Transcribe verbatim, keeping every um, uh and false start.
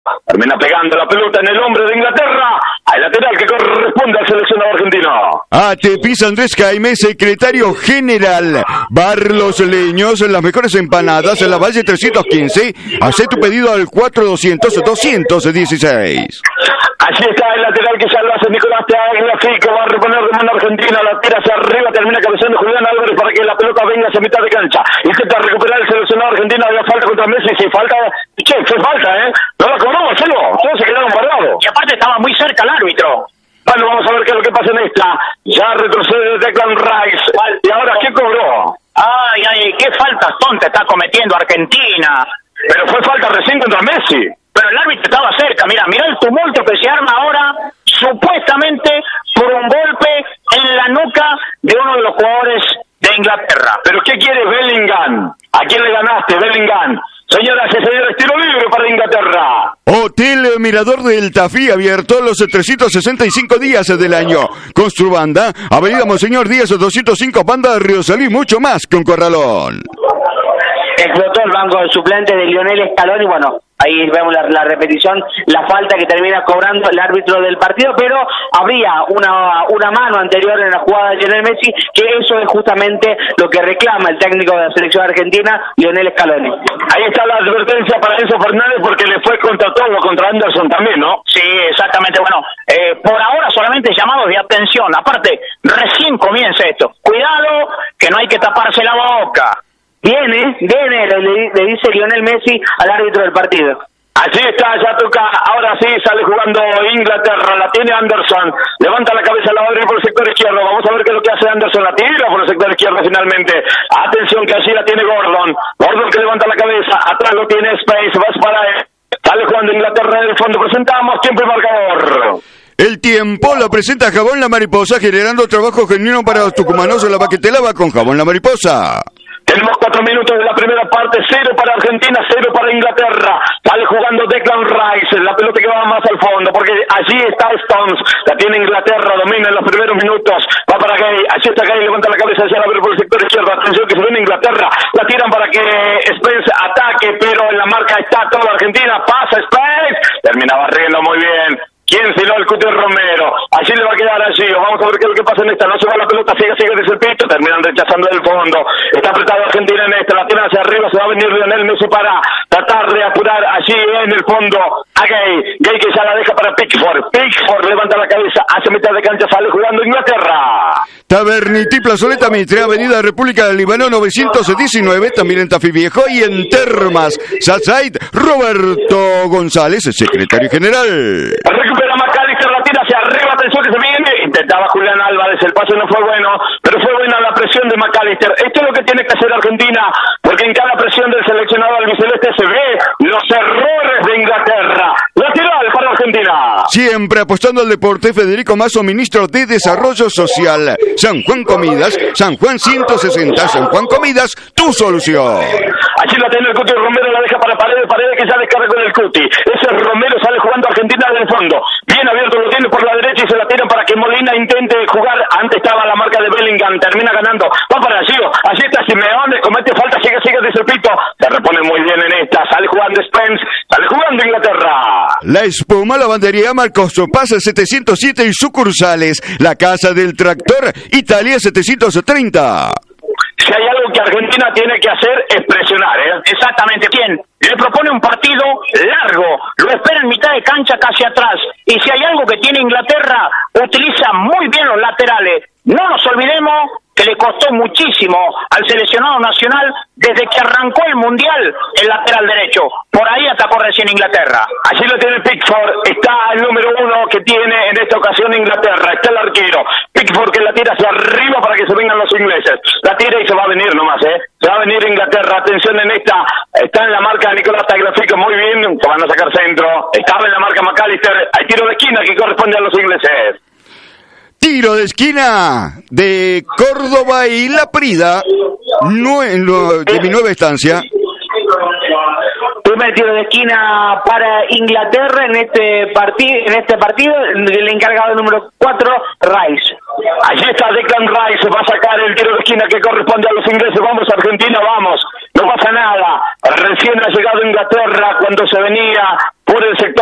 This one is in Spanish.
Termina pegando la pelota en el hombre de Inglaterra. Al lateral que corresponde al seleccionado argentino. A te pisa Andrés Jaime, secretario general. Bar Los Leños, las mejores empanadas en la Valle trescientos quince. Hacé tu pedido al cuatro doscientos doscientos dieciséis. Allí está el lateral que ya lo hace Nicolás Tagliafico. Va a reponer de mano argentina. La tira hacia arriba. Termina cabezando Julián Álvarez para que la pelota venga hacia mitad de cancha. Intenta recuperar el seleccionado argentino. Había falta contra Messi. Si falta. Che, fue falta, ¿eh? No la cobró, Marcelo. Todos se quedaron parados. Y aparte estaba muy cerca el árbitro. Bueno, vamos a ver qué es lo que pasa en esta. Ya retrocede Declan Rice. ¿Y ahora qué cobró? Ay, ay, qué faltas tonta está cometiendo Argentina. Pero fue falta recién contra Messi. Pero el árbitro estaba cerca, mira, mira el tumulto que se arma ahora, supuestamente por un golpe en la nuca de uno de los jugadores de Inglaterra. ¿Pero qué quiere Bellingham? ¿A quién le ganaste, Bellingham? Señoras y señores, tiro libre para Inglaterra. Hotel Mirador del Tafí, abierto los trescientos sesenta y cinco días del año. Construbanda, Avenida Monseñor Díaz doscientos cinco, Banda de Río Salí, mucho más con Corralón. Explotó el banco de suplente de Lionel Scaloni, bueno, ahí vemos la, la repetición, la falta que termina cobrando el árbitro del partido, pero habría una una mano anterior en la jugada de Lionel Messi, que eso es justamente lo que reclama el técnico de la selección argentina, Lionel Scaloni. Ahí está la advertencia para Enzo Fernández porque le fue contra todo, contra Anderson también, ¿no? Sí, exactamente, bueno, eh, por ahora solamente llamados de atención, aparte, recién comienza esto, cuidado que no hay que taparse la boca. Viene, viene, le, le dice Lionel Messi al árbitro del partido. Allí está, ya toca, ahora sí sale jugando Inglaterra, la tiene Anderson, levanta la cabeza, la va a abrir por el sector izquierdo, vamos a ver qué es lo que hace Anderson, la tira por el sector izquierdo finalmente, atención que allí la tiene Gordon, Gordon que levanta la cabeza, atrás lo tiene Space, vas para él, sale jugando Inglaterra en el fondo, presentamos tiempo y marcador. El tiempo lo presenta Jabón La Mariposa, generando trabajo genuino para los tucumanos en la baquetela, va con Jabón La Mariposa. Tenemos cuatro minutos de la primera parte, cero para Argentina, cero para Inglaterra. Sale jugando Declan Rice, la pelota que va más al fondo, porque allí está Stones, la tiene Inglaterra, domina en los primeros minutos, va para Gay, allí está Gay, levanta la cabeza hacia la ver por el sector izquierdo, atención que se viene Inglaterra, la tiran para que Spence ataque, pero en la marca está toda Argentina, pasa Spence, termina barriendo muy bien. ¿Quién sino el Cuti Romero? Allí le va a quedar allí. Vamos a ver qué es lo que pasa en esta. No se va la pelota, sigue, sigue desde el pito. Terminan rechazando del fondo. Está apretado Argentina en esta. La tiene hacia arriba. Se va a venir Lionel Messi para tratar de apurar allí en el fondo a Gay. Gay que ya la deja para Pickford. Pickford levanta la cabeza. Hacia mitad de cancha sale jugando Inglaterra. Tabernití, Plazoleta Mitre, Avenida República del Líbano novecientos diecinueve. También en Tafí Viejo y en Termas. Southside, Roberto González, secretario general. Recupera McAllister, la tira hacia arriba, atención que se viene, intentaba Julián Álvarez, el pase no fue bueno, pero fue buena la presión de McAllister. Esto es lo que tiene que hacer Argentina, porque en cada presión del seleccionado albiceleste se ve los errores de Inglaterra. Lateral para Argentina. Siempre apostando al deporte, Federico Mazo, ministro de Desarrollo Social. San Juan Comidas, San Juan ciento sesenta, San Juan Comidas, tu solución. Allí la tiene el Cuti Romero, la deja para Paredes, Paredes que ya descarga con el Cuti. Ese Romero sale jugando Argentina del fondo. Bien abierto lo tiene por la derecha y se la tiran para que Molina intente jugar. Antes estaba la marca de Bellingham, termina ganando. Va para allí, allí está Simeone, comete falta, sigue, sigue de Cepito. Se repone muy bien en esta, sale jugando Spence, sale jugando Inglaterra. La espuma, lavandería Marcos Paz setecientos siete y sucursales. La Casa del Tractor, Italia setecientos treinta. Si hay algo que Argentina tiene que hacer es presionar, ¿eh? Exactamente, ¿quién? Le propone un partido largo, lo espera en mitad de cancha casi atrás, y si hay algo que tiene Inglaterra, utiliza muy bien los laterales. No nos olvidemos que le costó muchísimo al seleccionado nacional desde que arrancó el Mundial el lateral derecho. Por ahí atacó recién Inglaterra. Allí lo tiene Pickford, está el número uno que tiene en esta ocasión Inglaterra, está el arquero. Pickford que la tira hacia arriba para que se vengan los ingleses. La tira y se va a venir nomás, ¿eh? Se va a venir Inglaterra, atención en esta, está en la marca de Nicolás Tagliafico, muy bien, se van a sacar centro. Estaba en la marca McAllister, hay tiro de esquina que corresponde a los ingleses. Tiro de esquina de Córdoba y La Prida, no en lo, de mi nueva estancia. Primer tiro de esquina para Inglaterra en este partido, en este partido, el encargado número cuatro, Rice. Allí está Declan Rice, va a sacar el tiro de esquina que corresponde a los ingleses. Vamos Argentina, vamos, no pasa nada. Recién ha llegado Inglaterra cuando se venía por por el sector